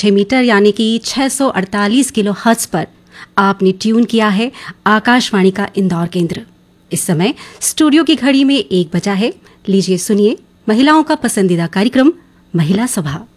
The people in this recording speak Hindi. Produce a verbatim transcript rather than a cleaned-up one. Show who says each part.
Speaker 1: छह मीटर यानी कि छह सौ अड़तालीस किलो हर्ट्ज पर आपने ट्यून किया है आकाशवाणी का इंदौर केंद्र। इस समय स्टूडियो की घड़ी में एक बजा है। लीजिए सुनिए महिलाओं का पसंदीदा कार्यक्रम महिला सभा।